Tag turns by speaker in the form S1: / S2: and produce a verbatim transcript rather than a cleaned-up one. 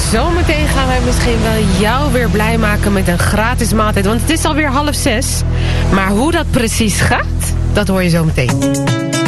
S1: zometeen gaan wij misschien wel jou weer blij maken met een gratis maaltijd. Want het is alweer half zes. Maar hoe dat precies gaat, dat hoor je zometeen.